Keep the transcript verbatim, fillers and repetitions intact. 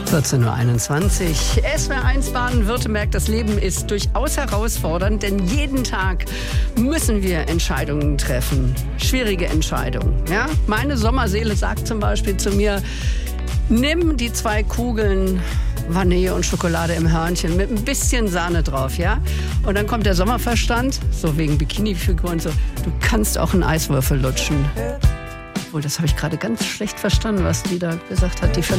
vierzehn Uhr einundzwanzig. S W R eins Baden-Württemberg, das Leben ist durchaus herausfordernd, denn jeden Tag müssen wir Entscheidungen treffen. Schwierige Entscheidungen. Ja? Meine Sommerseele sagt zum Beispiel zu mir, nimm die zwei Kugeln Vanille und Schokolade im Hörnchen mit ein bisschen Sahne drauf, ja? Und dann kommt der Sommerverstand, so wegen Bikini-Figur und so, du kannst auch einen Eiswürfel lutschen. Obwohl, das habe ich gerade ganz schlecht verstanden, was die da gesagt hat, die